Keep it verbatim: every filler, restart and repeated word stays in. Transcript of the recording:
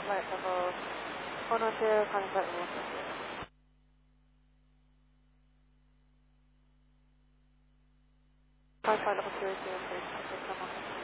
flight level one oh two, calling flight level one oh two. Calling flight level two oh two, please, please come on.